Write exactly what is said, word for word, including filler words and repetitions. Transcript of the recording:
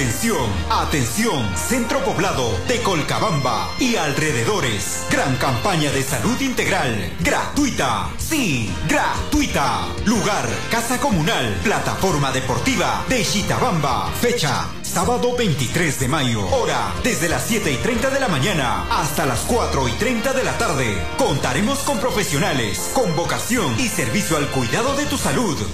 Atención, atención, Centro Poblado de Colcabamba y alrededores. Gran campaña de salud integral, gratuita, sí, gratuita. Lugar, Casa Comunal, Plataforma Deportiva de Xitabamba. Fecha, sábado veintitrés de mayo. Hora, desde las siete y treinta de la mañana hasta las cuatro y treinta de la tarde. Contaremos con profesionales, con vocación y servicio al cuidado de tu salud.